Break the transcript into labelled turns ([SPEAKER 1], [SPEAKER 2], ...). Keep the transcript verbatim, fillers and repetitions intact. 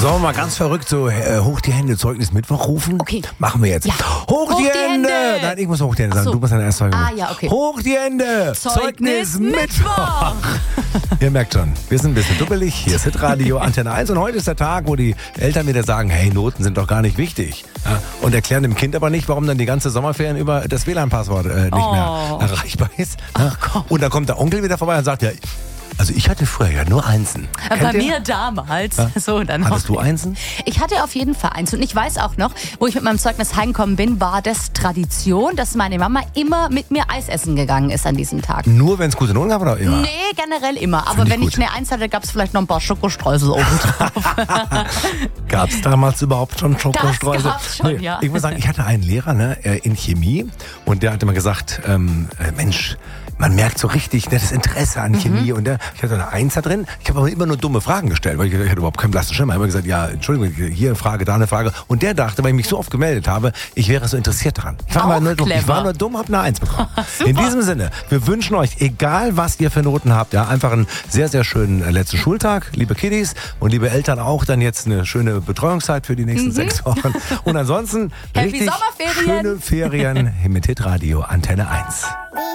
[SPEAKER 1] Sollen wir mal ganz verrückt so äh, hoch die Hände Zeugnis Mittwoch rufen?
[SPEAKER 2] Okay.
[SPEAKER 1] Machen wir jetzt.
[SPEAKER 2] Ja.
[SPEAKER 1] Hoch,
[SPEAKER 2] Hoch
[SPEAKER 1] die,
[SPEAKER 2] die
[SPEAKER 1] Hände.
[SPEAKER 2] Hände.
[SPEAKER 1] Nein, ich muss hoch die Hände sagen.
[SPEAKER 2] Ach so.
[SPEAKER 1] Du musst dann erst Zeugnis.
[SPEAKER 2] Ah, ja, okay.
[SPEAKER 1] Hoch die Hände.
[SPEAKER 2] Zeugnis Mittwoch.
[SPEAKER 1] Ihr merkt schon, wir sind ein bisschen dubbelig. Hier ist Hitradio Antenne eins und heute ist der Tag, wo die Eltern wieder sagen, hey, Noten sind doch gar nicht wichtig. Ja, und erklären dem Kind aber nicht, warum dann die ganze Sommerferien über das W L A N-Passwort äh, nicht
[SPEAKER 2] Oh.
[SPEAKER 1] mehr erreichbar ist. Ja?
[SPEAKER 2] komm.
[SPEAKER 1] Und dann kommt der Onkel wieder vorbei und sagt, ja, also ich hatte früher ja nur Einsen.
[SPEAKER 2] Bei
[SPEAKER 1] Kennt ihr?
[SPEAKER 2] mir damals.
[SPEAKER 1] Ja.
[SPEAKER 2] So, dann
[SPEAKER 1] Hattest du Einsen?
[SPEAKER 2] Ich hatte auf jeden Fall eins. Und ich weiß auch noch, wo ich mit meinem Zeugnis heimgekommen bin, war das Tradition, dass meine Mama immer mit mir Eis essen gegangen ist an diesem Tag.
[SPEAKER 1] Nur wenn es gute Noten gab oder immer?
[SPEAKER 2] Nee, generell immer. Aber
[SPEAKER 1] Find ich
[SPEAKER 2] wenn
[SPEAKER 1] gut.
[SPEAKER 2] ich eine Eins hatte, gab es vielleicht noch ein paar Schokostreusel oben drauf.
[SPEAKER 1] Gab es damals überhaupt schon Schokostreusel?
[SPEAKER 2] Das gab's schon, ja.
[SPEAKER 1] Ich muss sagen, ich hatte einen Lehrer ne, äh, in Chemie und der hat immer gesagt, ähm, äh, Mensch, man merkt so richtig ne, das Interesse an Chemie. Und der, ich hatte eine Eins da drin. Ich habe aber immer nur dumme Fragen gestellt, weil ich, ich hatte überhaupt keinen blassen Schimmer. Ich habe immer gesagt, ja, Entschuldigung, hier eine Frage, da eine Frage. Und der dachte, weil ich mich so oft gemeldet habe, ich wäre so interessiert daran. Ich war,
[SPEAKER 2] Auch
[SPEAKER 1] mal nur, dumm. ich
[SPEAKER 2] clever.
[SPEAKER 1] war nur dumm, habe eine Eins bekommen.
[SPEAKER 2] Super.
[SPEAKER 1] In diesem Sinne, wir wünschen euch, egal was ihr für Noten habt, ja, einfach einen sehr, sehr schönen äh, letzten Schultag, liebe Kiddies und liebe Eltern auch, dann jetzt eine schöne Betreuungszeit für die nächsten sechs Wochen. Und ansonsten
[SPEAKER 2] Happy
[SPEAKER 1] richtig
[SPEAKER 2] Sommerferien.
[SPEAKER 1] schöne Ferien mit Hitradio Antenne eins.